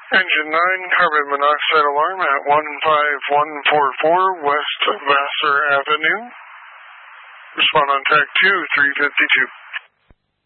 Engine 9, carbon monoxide alarm at 15144 West Vassar Avenue. Respond on track 2, 352.